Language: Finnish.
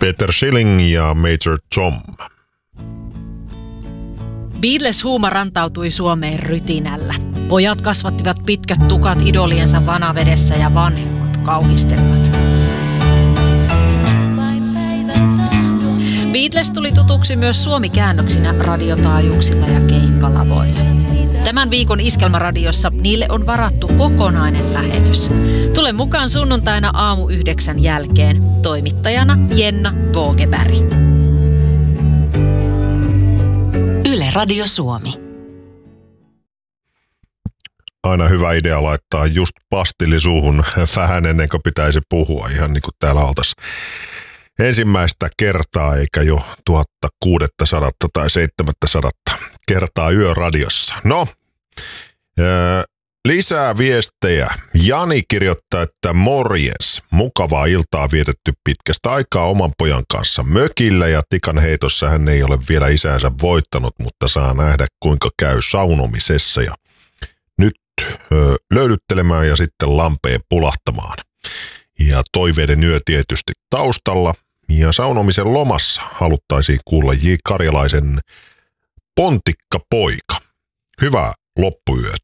Peter Schilling ja Major Tom. Beatles-huuma rantautui Suomeen rytinällä. Pojat kasvattivat pitkät tukat idoliensa vanavedessä ja vanhemmat kauhistelivat. Beatles tuli tutuksi myös suomikäännöksinä radiotaajuuksilla ja keikkalavoilla. Tämän viikon Iskelmäradiossa niille on varattu kokonainen lähetys. Tule mukaan sunnuntaina 8:00 jälkeen. Toimittajana Jenna Bogeberg. Yle Radio Suomi. Aina hyvä idea laittaa just pastilli suuhun vähän ennen kuin pitäisi puhua, ihan niin kuin täällä oltaisiin ensimmäistä kertaa, eikä jo 1600 tai 700 kertaa yöradiossa. No, lisää viestejä. Jani kirjoittaa, että morjens. Mukavaa iltaa vietetty pitkästä aikaa oman pojan kanssa mökillä ja tikan heitossa hän ei ole vielä isänsä voittanut, mutta saa nähdä kuinka käy saunomisessa ja nyt löydyttelemään ja sitten lampeen pulahtamaan. Ja toiveiden yö tietysti taustalla ja saunomisen lomassa haluttaisiin kuulla J. Karjalaisen Pontikkapoika. Hyvää loppuyötä.